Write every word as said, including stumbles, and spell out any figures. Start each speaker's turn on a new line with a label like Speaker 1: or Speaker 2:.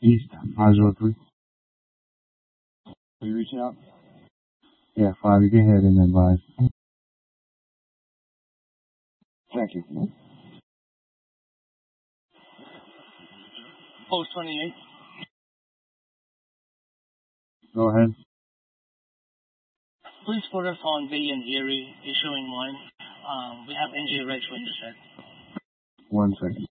Speaker 1: East, five zero three.
Speaker 2: Are you reaching out?
Speaker 1: Yeah, five. You can head and advise.
Speaker 2: Thank you.
Speaker 3: Post twenty-eight.
Speaker 1: Go ahead.
Speaker 3: Please put us on V and Erie, issuing one. Um, we have N J Rex, what you said.
Speaker 1: One second.